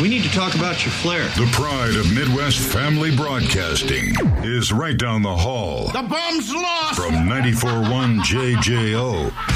We need to talk about your flare. The pride of Midwest family broadcasting is right down the hall. The bum's lost! From 94.1 JJO.